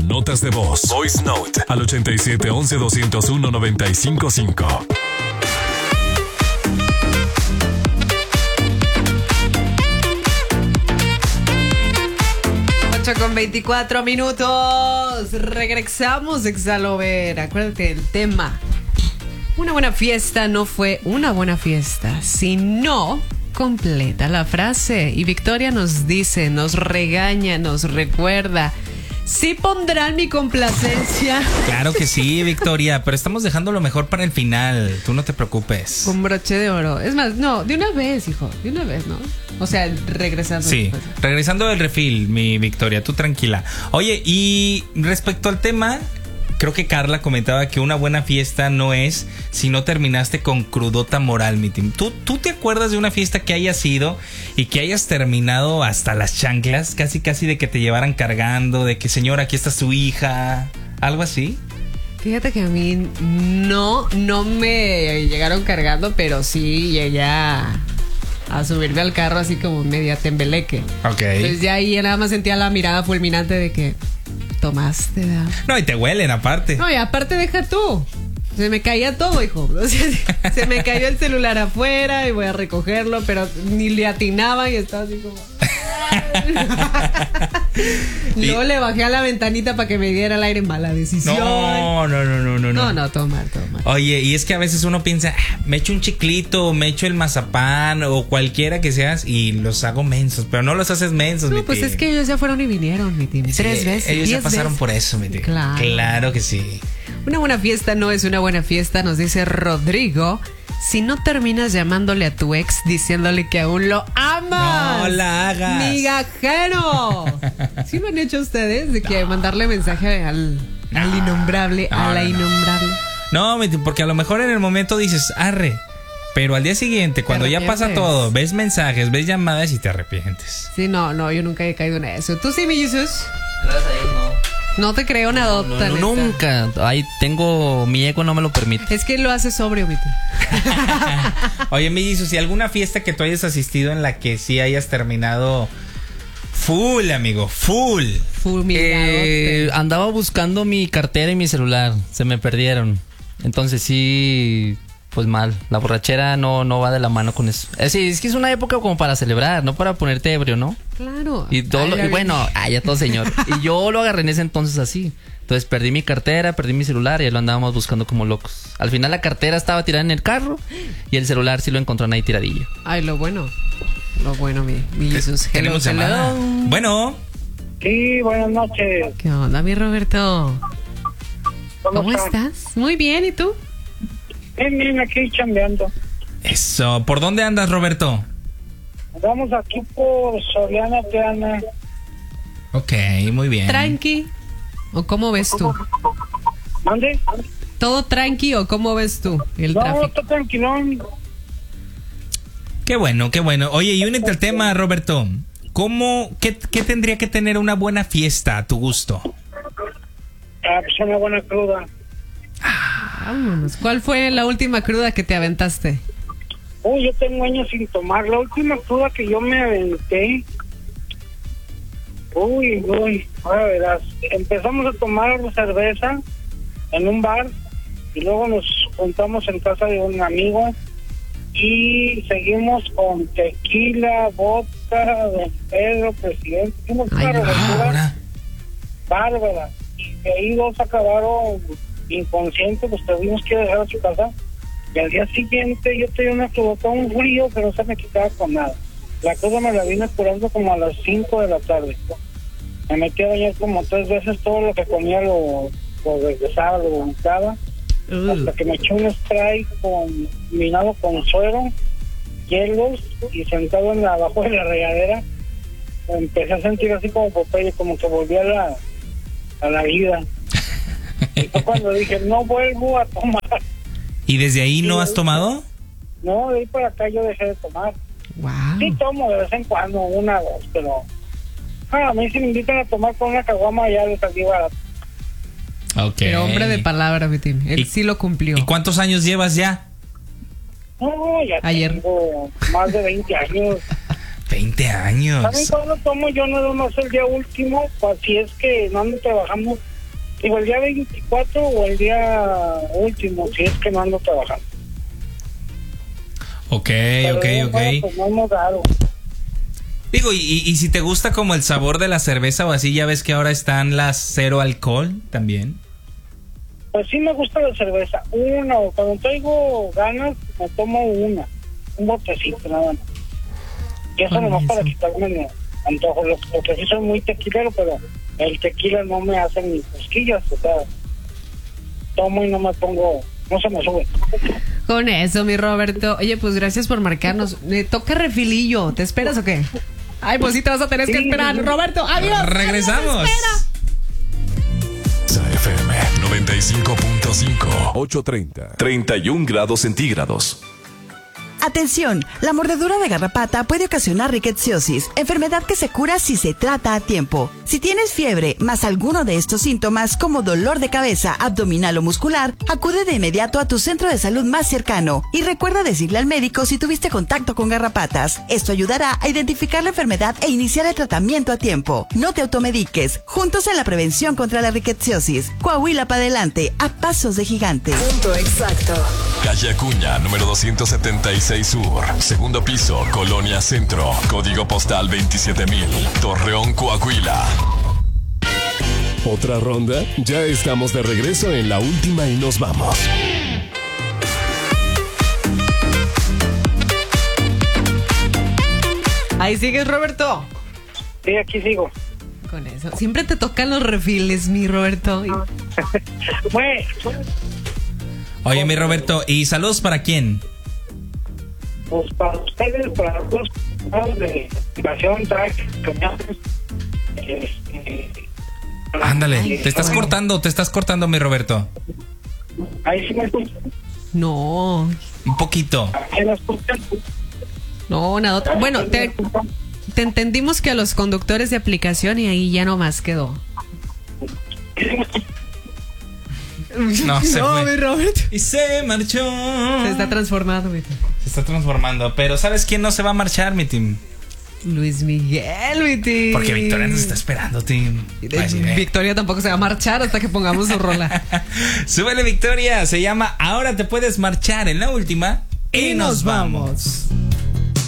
notas de voz. Voice Note al 87 11 201 955. Con 24 minutos. Regresamos, Exalover. Acuérdate del tema. Una buena fiesta no fue una buena fiesta, sino completa la frase. Y Victoria nos dice, nos regaña, nos recuerda. ¿Sí pondrán mi complacencia? Claro que sí, Victoria, pero estamos dejando lo mejor para el final. Tú no te preocupes. Con broche de oro. Es más, no, de una vez, hijo. De una vez, ¿no? O sea, regresando. Sí, después. Regresando del refil, mi Victoria, tú tranquila. Oye, y respecto al tema, creo que Carla comentaba que una buena fiesta no es si no terminaste con crudota moral, mi team. ¿Tú te acuerdas de una fiesta que hayas ido y que hayas terminado hasta las chanclas? Casi de que te llevaran cargando, de que señora, aquí está su hija, algo así. Fíjate que a mí no me llegaron cargando, pero sí llegué a subirme al carro así como media tembeleque. Ok. Entonces ya ahí nada más sentía la mirada fulminante de que tomaste, ¿verdad? No, y te huelen aparte. No, y aparte deja tú. Se me caía todo, hijo. O sea, se me cayó el celular afuera y voy a recogerlo, pero ni le atinaba y estaba así como... Luego le bajé a la ventanita para que me diera el aire. Mala decisión. No, todo mal. Oye, y es que a veces uno piensa, me echo un chiclito, me echo el mazapán o cualquiera que seas y los hago mensos, pero no los haces mensos, no, pues team. Es que ellos ya fueron y vinieron, mi team. Sí, 3 veces. Ellos ya pasaron veces. por eso, mi team. Claro que sí. Una buena fiesta no es una buena fiesta, nos dice Rodrigo. Si no terminas llamándole a tu ex diciéndole que aún lo amas. No la hagas. Migajero. ¿Sí lo han hecho ustedes? De que mandarle mensaje al innombrable, a la innombrable. No, porque a lo mejor en el momento dices, arre. Pero al día siguiente, cuando ya pasa todo, ves mensajes, ves llamadas y te arrepientes. Sí, no, yo nunca he caído en eso. ¿Tú sí, mi Jesus? Gracias a Dios, no. No te creo nada. No, nunca. Ahí tengo, mi ego no me lo permite. Es que lo hace sobrio, mi tío. Oye, mi Jesus, si alguna fiesta que tú hayas asistido en la que sí hayas terminado full, amigo, full. Andaba buscando mi cartera y mi celular. Se me perdieron. Entonces sí, pues mal. La borrachera no va de la mano con eso. Sí, es que es una época como para celebrar, no para ponerte ebrio, ¿no? Claro. Y bueno, ya todo señor. Y yo lo agarré en ese entonces así. Entonces perdí mi cartera, perdí mi celular y ahí lo andábamos buscando como locos. Al final la cartera estaba tirada en el carro y el celular sí lo encontraron ahí tiradillo. Ay, lo bueno, mi Jesús. Tenemos llamada. Bueno. Sí, buenas noches. ¿Qué onda, mi Roberto? ¿Cómo estás? Muy bien, ¿y tú? Bien, aquí chambeando. Eso. ¿Por dónde andas, Roberto? Vamos aquí por Soriana, Teana. Ok, muy bien. ¿Tranqui? ¿O cómo ves tú? ¿Dónde? ¿Todo tranqui o cómo ves tú el tráfico? No, está tranquilón. Qué bueno. Oye, y únete al tema, Roberto. ¿Qué tendría que tener una buena fiesta a tu gusto? Pues una buena cruda. Vámonos. ¿Cuál fue la última cruda que te aventaste? Yo tengo años sin tomar. La última cruda que yo me aventé. Ahora verás. Empezamos a tomar cerveza en un bar y luego nos juntamos en casa de un amigo y seguimos con tequila, vodka, Don Pedro, presidente. Hicimos una revoltura bárbara. Y de ahí 2 acabaron inconscientes, pues tuvimos que dejar a su casa. Y al día siguiente yo tenía una crudota, un frío que no se me quitaba con nada. La cruda me la vine curando como a las 5 de la tarde. Me metí a bañar como 3 veces, todo lo que comía lo regresaba, lo vomitaba. Hasta que me eché un spray combinado con suero, hielos, y sentado abajo de la regadera empecé a sentir así como Popeye, como que volví a la vida. Y fue cuando dije, no vuelvo a tomar. ¿Y desde ahí no has tomado? No, de ahí para acá yo dejé de tomar. Wow. Sí tomo de vez en cuando, 1 o 2, pero a mí si me invitan a tomar con una caguama ya les salí barato. Ok. Pero hombre de palabra, mi team. Él sí lo cumplió. ¿Y cuántos años llevas ya? No, ya tengo más de 20 años. 20 años. ¿Saben cuándo tomo yo nada más el día último? Pues si es que no ando trabajando Digo, el día 24 o el día último, si es que no ando trabajando. Ok. Pues no hemos dado. Digo, y si te gusta como el sabor de la cerveza o así, ya ves que ahora están las cero alcohol también. Pues sí me gusta la cerveza. Cuando traigo ganas, me tomo un botecito nada más. Y eso nomás para quitarme el antojo. Lo que sí soy muy tequilero, pero el tequila no me hace ni cosquillas. O sea, tomo y no me pongo, no se me sube. Con eso, mi Roberto. Oye, pues gracias por marcarnos. Me toca refilillo. ¿Te esperas o qué? Ay, pues sí te vas a tener que esperar, Roberto. Adiós. Regresamos. Adiós, FM 95.5. 8:30. 31 grados centígrados. Atención, la mordedura de garrapata puede ocasionar rickettsiosis, enfermedad que se cura si se trata a tiempo. Si tienes fiebre más alguno de estos síntomas como dolor de cabeza, abdominal o muscular, acude de inmediato a tu centro de salud más cercano y recuerda decirle al médico si tuviste contacto con garrapatas. Esto ayudará a identificar la enfermedad e iniciar el tratamiento a tiempo. No te automediques, juntos en la prevención contra la rickettsiosis. Coahuila para adelante, a pasos de gigante. Punto exacto. Calle Acuña, número 276 Sur. Segundo piso, Colonia Centro. Código postal 27000. Torreón, Coahuila. ¿Otra ronda? Ya estamos de regreso en la última y nos vamos. Ahí sigues, Roberto. Sí, aquí sigo. Con eso. Siempre te tocan los refiles, mi Roberto. Bueno, Oye, mi Roberto, ¿y saludos para quién? pues para ustedes, para los de invasión, traje, camiones, Ándale, te estás cortando, mi Roberto. ahí sí me escuchan. No, Un poquito. ¿Sí me escuchan? no, nada. Bueno, te entendimos que a los conductores de aplicación y ahí ya nomás quedó. No, se fue. mi Roberto. Y se marchó. Se está transformando, mi Se está transformando. Pero ¿sabes quién no se va a marchar, mi team? Luis Miguel, mi team. Porque Victoria nos está esperando, team. Victoria tampoco se va a marchar hasta que pongamos su rola. Súbele, Victoria. Se llama Ahora te puedes marchar en la última. Y nos vamos.